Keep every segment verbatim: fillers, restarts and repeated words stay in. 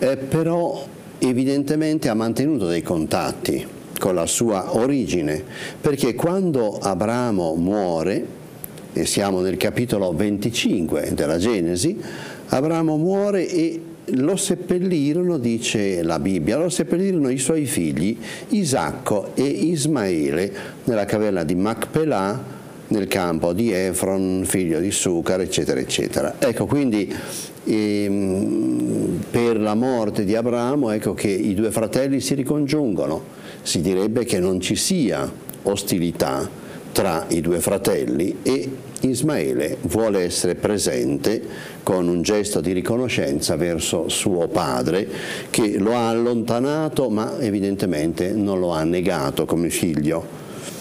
eh, però evidentemente ha mantenuto dei contatti con la sua origine, perché quando Abramo muore, e siamo nel capitolo venticinque della Genesi, Abramo muore e lo seppellirono, dice la Bibbia, lo seppellirono i suoi figli Isacco e Ismaele nella caverna di Macpelà, nel campo di Efron, figlio di Sucar, eccetera, eccetera. Ecco, quindi ehm, per la morte di Abramo, ecco che i due fratelli si ricongiungono. Si direbbe che non ci sia ostilità tra i due fratelli e Ismaele vuole essere presente con un gesto di riconoscenza verso suo padre, che lo ha allontanato ma evidentemente non lo ha negato come figlio.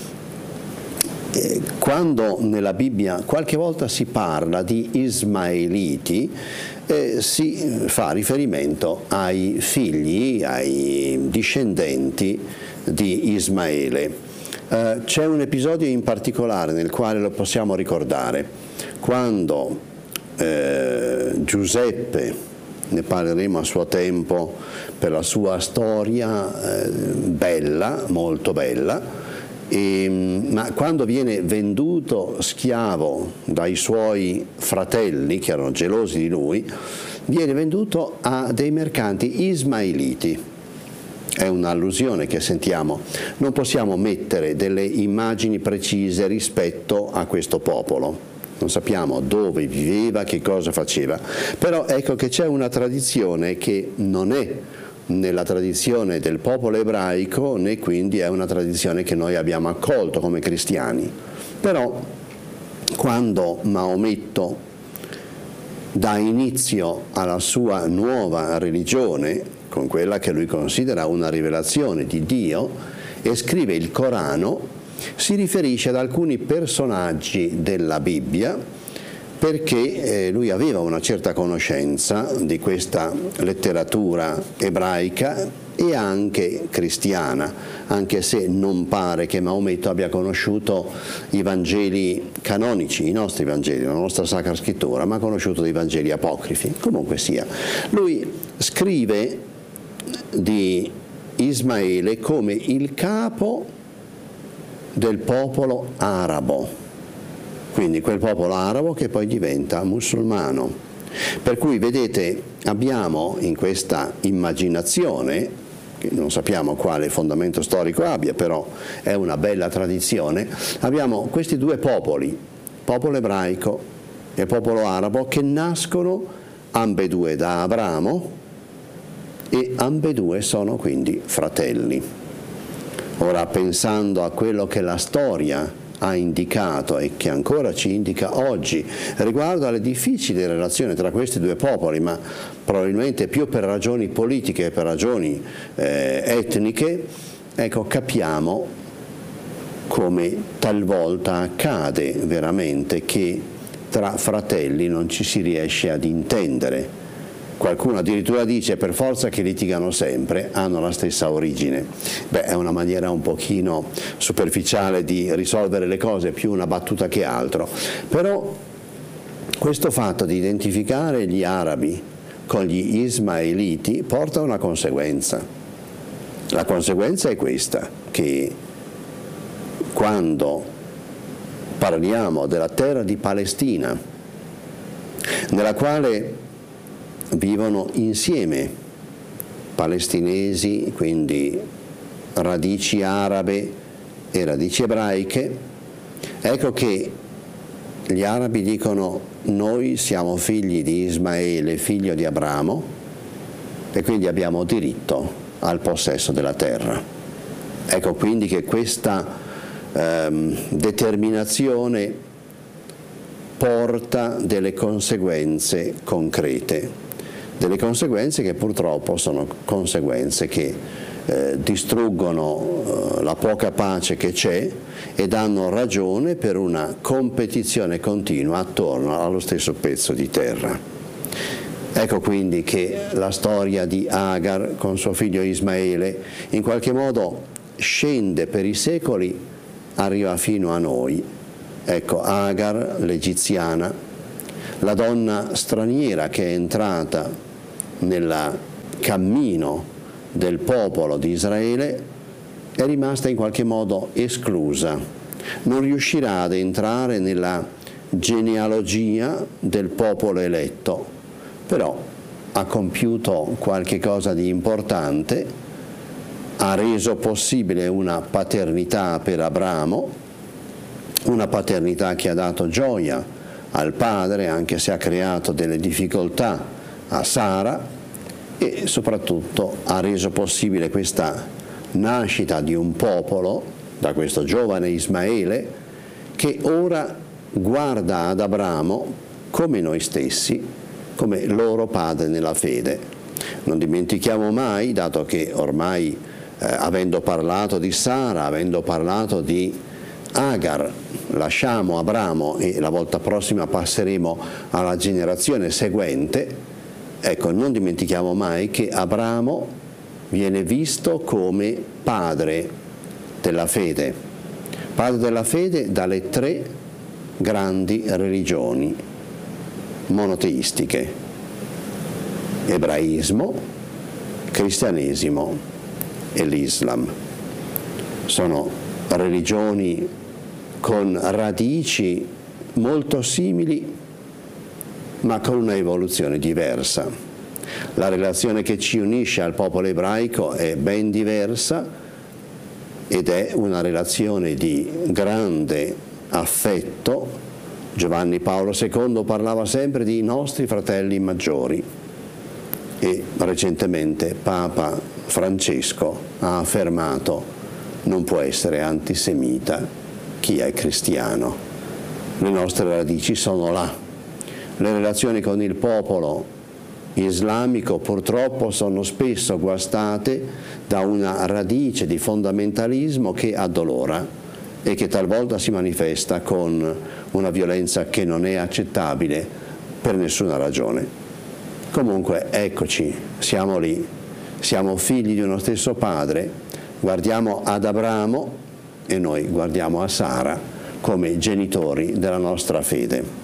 Quando nella Bibbia qualche volta si parla di Ismaeliti, eh, si fa riferimento ai figli, ai discendenti di Ismaele. Eh, c'è un episodio in particolare nel quale lo possiamo ricordare, quando eh, Giuseppe, ne parleremo a suo tempo per la sua storia eh, bella, molto bella, E, ma quando viene venduto schiavo dai suoi fratelli, che erano gelosi di lui, viene venduto a dei mercanti ismaeliti. È un'allusione che sentiamo. Non possiamo mettere delle immagini precise rispetto a questo popolo. Non sappiamo dove viveva, che cosa faceva. Però ecco che c'è una tradizione che non è nella tradizione del popolo ebraico, né quindi è una tradizione che noi abbiamo accolto come cristiani. Però quando Maometto dà inizio alla sua nuova religione, con quella che lui considera una rivelazione di Dio, e scrive il Corano, si riferisce ad alcuni personaggi della Bibbia, perché eh, lui aveva una certa conoscenza di questa letteratura ebraica e anche cristiana, anche se non pare che Maometto abbia conosciuto i Vangeli canonici, i nostri Vangeli, la nostra Sacra Scrittura, ma ha conosciuto dei Vangeli apocrifi. Comunque sia, lui scrive di Ismaele come il capo del popolo arabo. Quindi quel popolo arabo che poi diventa musulmano. Per cui vedete, abbiamo in questa immaginazione, che non sappiamo quale fondamento storico abbia, però è una bella tradizione, abbiamo questi due popoli, popolo ebraico e popolo arabo, che nascono ambedue da Abramo e ambedue sono quindi fratelli. Ora, pensando a quello che la storia ha indicato e che ancora ci indica oggi riguardo alle difficili relazioni tra questi due popoli, ma probabilmente più per ragioni politiche che per ragioni eh, etniche, ecco, capiamo come talvolta accade veramente che tra fratelli non ci si riesce ad intendere. Qualcuno addirittura dice per forza che litigano sempre, hanno la stessa origine. Beh, è una maniera un pochino superficiale di risolvere le cose, più una battuta che altro. Però questo fatto di identificare gli arabi con gli ismaeliti porta a una conseguenza. La conseguenza è questa, che quando parliamo della terra di Palestina, nella quale vivono insieme palestinesi, quindi radici arabe e radici ebraiche, ecco che gli arabi dicono: noi siamo figli di Ismaele, figlio di Abramo, e quindi abbiamo diritto al possesso della terra. Ecco quindi che questa ehm, determinazione porta delle conseguenze concrete. Delle conseguenze che purtroppo sono conseguenze che eh, distruggono eh, la poca pace che c'è e danno ragione per una competizione continua attorno allo stesso pezzo di terra. Ecco quindi che la storia di Agar con suo figlio Ismaele in qualche modo scende per i secoli, arriva fino a noi. Ecco, Agar, l'egiziana, la donna straniera che è entrata nella cammino del popolo di Israele è rimasta in qualche modo esclusa, non riuscirà ad entrare nella genealogia del popolo eletto, però ha compiuto qualche cosa di importante, ha reso possibile una paternità per Abramo, una paternità che ha dato gioia al padre, anche se ha creato delle difficoltà a Sara, e soprattutto ha reso possibile questa nascita di un popolo, da questo giovane Ismaele, che ora guarda ad Abramo come noi stessi, come loro padre nella fede. Non dimentichiamo mai, dato che ormai eh, avendo parlato di Sara, avendo parlato di Agar, lasciamo Abramo e la volta prossima passeremo alla generazione seguente, ecco, non dimentichiamo mai che Abramo viene visto come padre della fede, padre della fede dalle tre grandi religioni monoteistiche: ebraismo, cristianesimo e l'Islam. Sono religioni con radici molto simili, ma con una evoluzione diversa. La relazione che ci unisce al popolo ebraico è ben diversa ed è una relazione di grande affetto. Giovanni Paolo secondo parlava sempre di nostri fratelli maggiori e recentemente Papa Francesco ha affermato: non può essere antisemita chi è cristiano. Le nostre radici sono là. Le relazioni con il popolo islamico purtroppo sono spesso guastate da una radice di fondamentalismo che addolora e che talvolta si manifesta con una violenza che non è accettabile per nessuna ragione. Comunque eccoci, siamo lì, siamo figli di uno stesso padre, guardiamo ad Abramo e noi guardiamo a Sara come genitori della nostra fede.